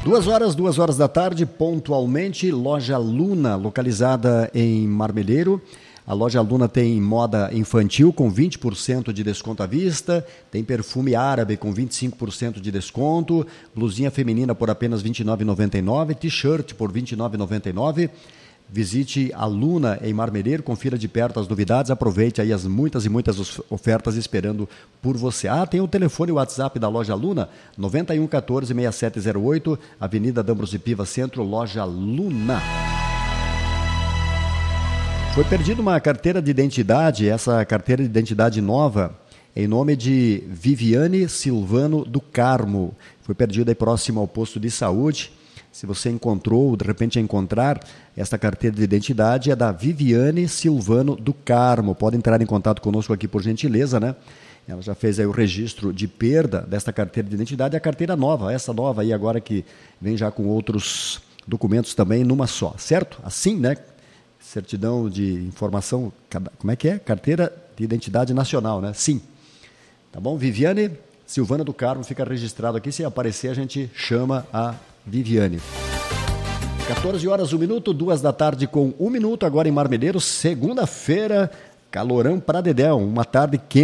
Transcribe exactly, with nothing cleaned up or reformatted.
Duas horas, duas horas da tarde, pontualmente, Loja Luna, localizada em Marmeleiro. A Loja Luna tem moda infantil com vinte por cento de desconto à vista, tem perfume árabe com vinte e cinco por cento de desconto, blusinha feminina por apenas vinte e nove reais e noventa e nove centavos, t-shirt por vinte e nove reais e noventa e nove centavos. Visite a Luna em Marmeleiro, confira de perto as novidades, aproveite aí as muitas e muitas ofertas esperando por você. Ah, tem o telefone e o WhatsApp da Loja Luna, nove um um quatro, seis sete zero oito, Avenida D'Ambros e Piva Centro, Loja Luna. Foi perdida uma carteira de identidade, essa carteira de identidade nova, em nome de Viviane Silvano do Carmo. Foi perdida aí próximo ao posto de saúde. Se você encontrou, de repente encontrar, esta carteira de identidade é da Viviane Silvano do Carmo. Pode entrar em contato conosco aqui por gentileza, né? Ela já fez aí o registro de perda desta carteira de identidade, a carteira nova, essa nova aí agora que vem já com outros documentos também numa só, certo? Assim, né? Certidão de informação, como é que é? Carteira de identidade nacional, né? Sim. Tá bom? Viviane Silvana do Carmo fica registrado aqui. Se aparecer, a gente chama a Viviane. quatorze horas, um minuto, duas da tarde com um minuto, agora em Marmeleiro, segunda-feira, calorão para dedéu, uma tarde quente.